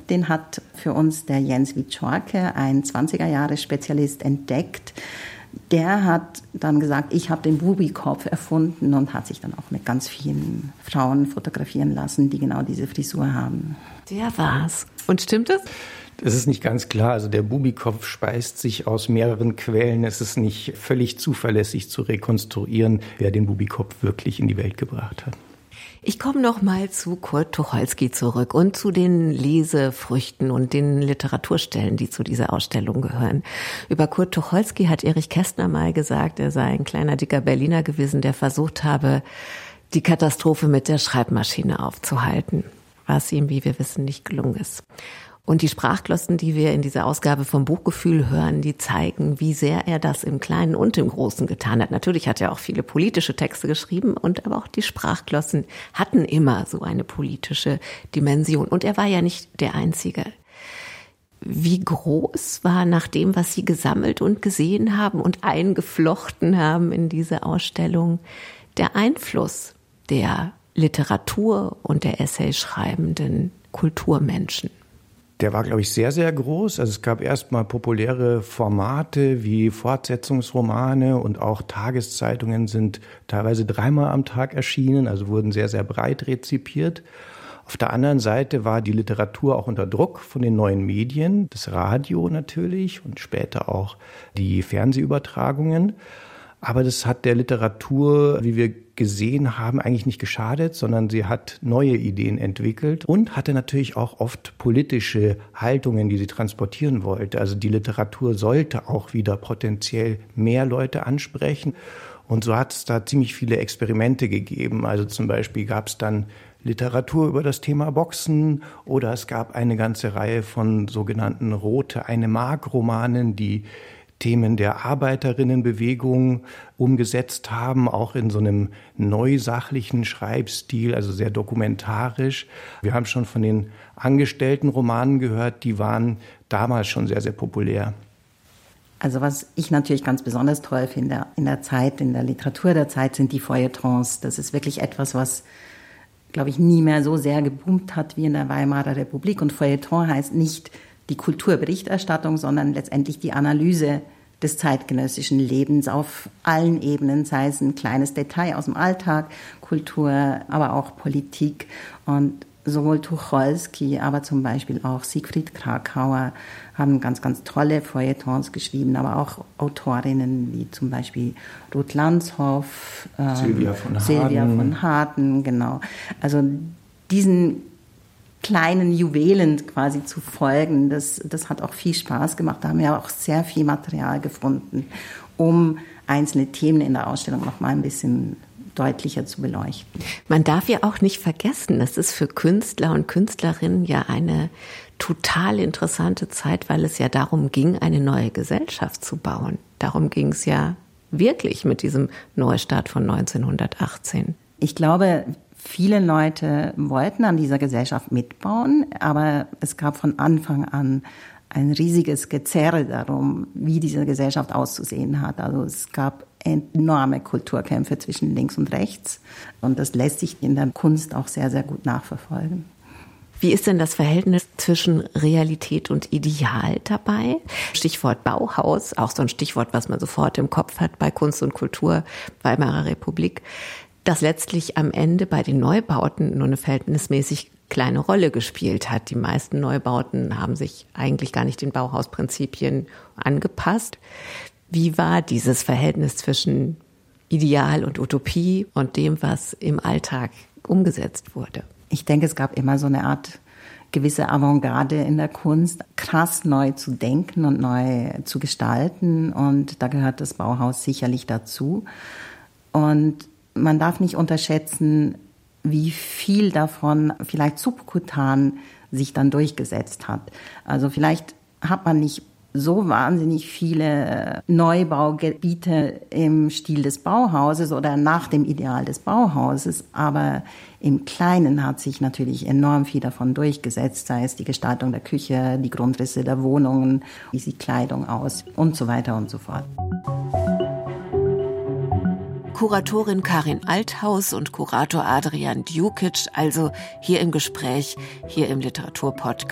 Den hat für uns der Jens Wieczorek, ein 20er-Jahre-Spezialist, entdeckt. Der hat dann gesagt, ich habe den Bubikopf erfunden und hat sich dann auch mit ganz vielen Frauen fotografieren lassen, die genau diese Frisur haben. Der war's. Und stimmt es? Das ist nicht ganz klar. Also der Bubikopf speist sich aus mehreren Quellen. Es ist nicht völlig zuverlässig zu rekonstruieren, wer den Bubikopf wirklich in die Welt gebracht hat. Ich komme noch mal zu Kurt Tucholsky zurück und zu den Lesefrüchten und den Literaturstellen, die zu dieser Ausstellung gehören. Über Kurt Tucholsky hat Erich Kästner mal gesagt, er sei ein kleiner, dicker Berliner gewesen, der versucht habe, die Katastrophe mit der Schreibmaschine aufzuhalten, was ihm, wie wir wissen, nicht gelungen ist. Und die Sprachglossen, die wir in dieser Ausgabe vom Buchgefühl hören, die zeigen, wie sehr er das im Kleinen und im Großen getan hat. Natürlich hat er auch viele politische Texte geschrieben, und aber auch die Sprachglossen hatten immer so eine politische Dimension. Und er war ja nicht der Einzige. Wie groß war nach dem, was Sie gesammelt und gesehen haben und eingeflochten haben in diese Ausstellung, der Einfluss der Literatur und der Essayschreibenden Kulturmenschen? Der war, glaube ich, sehr, sehr groß. Also es gab erstmal populäre Formate wie Fortsetzungsromane, und auch Tageszeitungen sind teilweise 3-mal am Tag erschienen, also wurden sehr, sehr breit rezipiert. Auf der anderen Seite war die Literatur auch unter Druck von den neuen Medien, das Radio natürlich und später auch die Fernsehübertragungen. Aber das hat der Literatur, wie wir gesehen haben, eigentlich nicht geschadet, sondern sie hat neue Ideen entwickelt und hatte natürlich auch oft politische Haltungen, die sie transportieren wollte. Also die Literatur sollte auch wieder potenziell mehr Leute ansprechen. Und so hat es da ziemlich viele Experimente gegeben. Also zum Beispiel gab es dann Literatur über das Thema Boxen, oder es gab eine ganze Reihe von sogenannten Rote eine Mark-Romanen, die Themen der Arbeiterinnenbewegung umgesetzt haben, auch in so einem neusachlichen Schreibstil, also sehr dokumentarisch. Wir haben schon von den Angestelltenromanen gehört, die waren damals schon sehr, sehr populär. Also was ich natürlich ganz besonders toll finde in der Literatur der Zeit, sind die Feuilletons. Das ist wirklich etwas, was, glaube ich, nie mehr so sehr geboomt hat wie in der Weimarer Republik. Und Feuilleton heißt nicht die Kulturberichterstattung, sondern letztendlich die Analyse des zeitgenössischen Lebens auf allen Ebenen, sei es ein kleines Detail aus dem Alltag, Kultur, aber auch Politik. Und sowohl Tucholsky, aber zum Beispiel auch Siegfried Kracauer haben ganz, ganz tolle Feuilletons geschrieben, aber auch Autorinnen wie zum Beispiel Ruth Landshoff, Sylvia von Harten, genau. Also diesen kleinen Juwelen quasi zu folgen, das hat auch viel Spaß gemacht. Da haben wir auch sehr viel Material gefunden, um einzelne Themen in der Ausstellung noch mal ein bisschen deutlicher zu beleuchten. Man darf ja auch nicht vergessen, das ist für Künstler und Künstlerinnen ja eine total interessante Zeit, weil es ja darum ging, eine neue Gesellschaft zu bauen. Darum ging es ja wirklich mit diesem Neustart von 1918. Ich glaube, viele Leute wollten an dieser Gesellschaft mitbauen, aber es gab von Anfang an ein riesiges Gezerre darum, wie diese Gesellschaft auszusehen hat. Also es gab enorme Kulturkämpfe zwischen links und rechts, und das lässt sich in der Kunst auch sehr, sehr gut nachverfolgen. Wie ist denn das Verhältnis zwischen Realität und Ideal dabei? Stichwort Bauhaus, auch so ein Stichwort, was man sofort im Kopf hat bei Kunst und Kultur, Weimarer Republik, das letztlich am Ende bei den Neubauten nur eine verhältnismäßig kleine Rolle gespielt hat. Die meisten Neubauten haben sich eigentlich gar nicht den Bauhausprinzipien angepasst. Wie war dieses Verhältnis zwischen Ideal und Utopie und dem, was im Alltag umgesetzt wurde? Ich denke, es gab immer so eine Art gewisse Avantgarde in der Kunst, krass neu zu denken und neu zu gestalten. Und da gehört das Bauhaus sicherlich dazu. Und man darf nicht unterschätzen, wie viel davon vielleicht subkutan sich dann durchgesetzt hat. Also vielleicht hat man nicht so wahnsinnig viele Neubaugebiete im Stil des Bauhauses oder nach dem Ideal des Bauhauses, aber im Kleinen hat sich natürlich enorm viel davon durchgesetzt, sei es die Gestaltung der Küche, die Grundrisse der Wohnungen, wie sieht Kleidung aus und so weiter und so fort. Kuratorin Karin Althaus und Kurator Adrian Djukic, also hier im Gespräch, hier im Literaturpodcast